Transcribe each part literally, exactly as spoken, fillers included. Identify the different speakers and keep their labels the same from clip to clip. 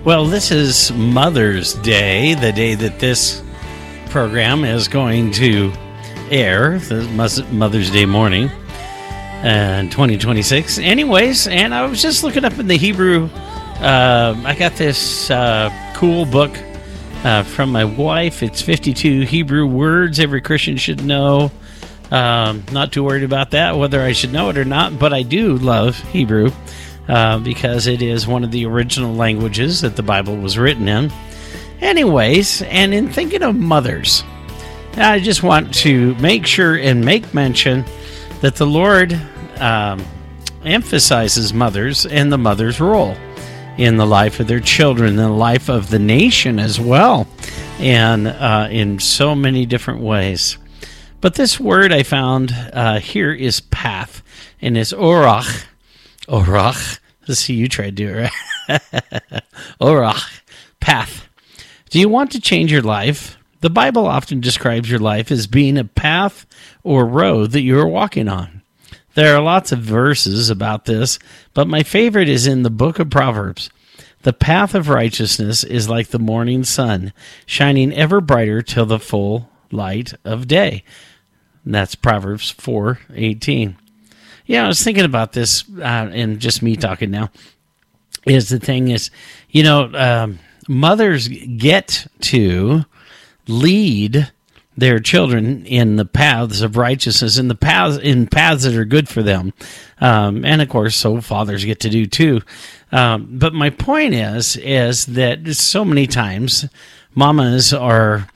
Speaker 1: Well, this is Mother's Day, the day that this program is going to air, the Mother's Day morning, and uh, twenty twenty-six. Anyways, and I was just looking up in the Hebrew. Uh, I got this uh, cool book uh, from my wife. It's fifty-two Hebrew words every Christian should know. Um, not too worried about that, whether I should know it or not, but I do love Hebrew. Uh, because it is one of the original languages that the Bible was written in. Anyways, and in thinking of mothers, I just want to make sure and make mention that the Lord um, emphasizes mothers and the mother's role in the life of their children, in the life of the nation as well, and uh, in so many different ways. But this word I found uh, here is path, and it's orach. Orach. Let's see, you try to do it, right? Orach, path. Do you want to change your life? The Bible often describes your life as being a path or road that you are walking on. There are lots of verses about this, but my favorite is in the book of Proverbs. The path of righteousness is like the morning sun, shining ever brighter till the full light of day. And that's Proverbs four eighteen. Yeah, I was thinking about this, uh, and just me talking now, is the thing is, you know, um, mothers get to lead their children in the paths of righteousness, in the paths in paths that are good for them. Um, and, of course, so fathers get to do too. Um, but my point is, is that so many times mamas are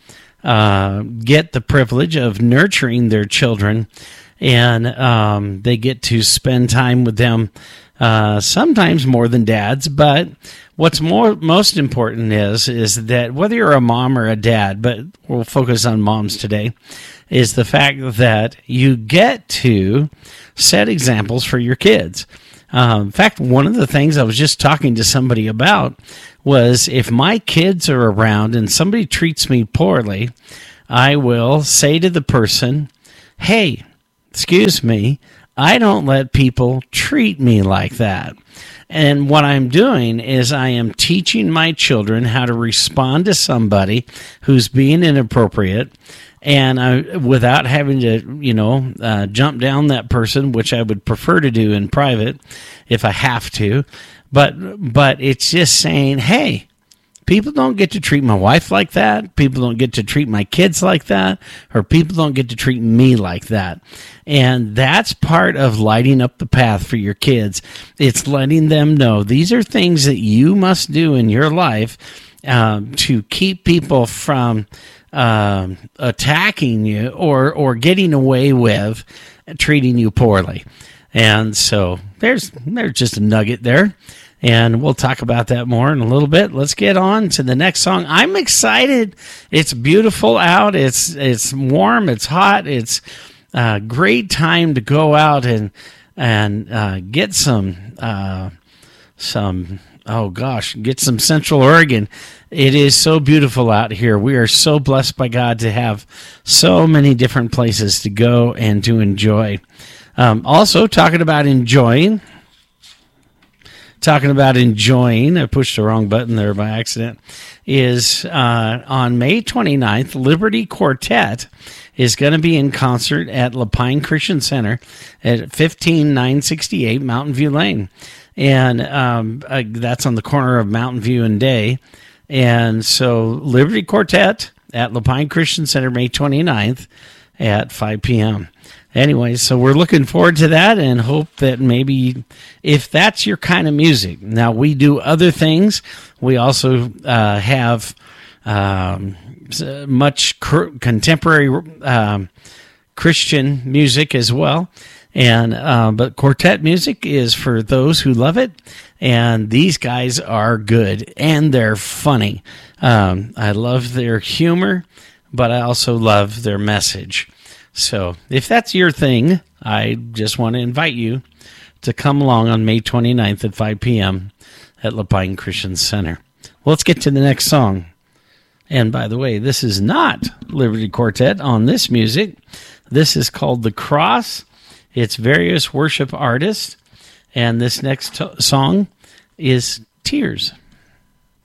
Speaker 1: uh, get the privilege of nurturing their children, and um, they get to spend time with them, uh, sometimes more than dads. But what's more most important is is that whether you're a mom or a dad, but we'll focus on moms today, is the fact that you get to set examples for your kids. Um, in fact, one of the things I was just talking to somebody about was if my kids are around and somebody treats me poorly, I will say to the person, hey, excuse me, I don't let people treat me like that. And what I'm doing is I am teaching my children how to respond to somebody who's being inappropriate, and I, without having to, you know, uh, jump down that person, which I would prefer to do in private if I have to. But but it's just saying, hey, people don't get to treat my wife like that. People don't get to treat my kids like that. Or people don't get to treat me like that. And that's part of lighting up the path for your kids. It's letting them know these are things that you must do in your life um, to keep people from um, attacking you or, or getting away with treating you poorly. And so there's there's just a nugget there. And we'll talk about that more in a little bit. Let's get on to the next song. I'm excited. It's beautiful out. It's it's warm. It's hot. It's a great time to go out and and uh, get some uh, some. Oh gosh, get some Central Oregon. It is so beautiful out here. We are so blessed by God to have so many different places to go and to enjoy. Um, also, talking about enjoying. Talking about enjoying, I pushed the wrong button there by accident, is uh, on May twenty-ninth, Liberty Quartet is going to be in concert at Lapine Christian Center at fifteen nine sixty-eight Mountain View Lane. And um, uh, that's on the corner of Mountain View and Day. And so Liberty Quartet at Lapine Christian Center, May twenty-ninth at five p.m. Anyway, so we're looking forward to that and hope that maybe if that's your kind of music. Now, we do other things. We also uh, have um, much cr- contemporary um, Christian music as well. And uh, but quartet music is for those who love it, and these guys are good and they're funny. Um, I love their humor, but I also love their message. So if that's your thing, I just want to invite you to come along on May twenty-ninth at five p.m. at Lapine Christian Center. Well, let's get to the next song. And by the way, this is not Liberty Quartet on this music. This is called The Cross. It's various worship artists. And this next t- song is Tears.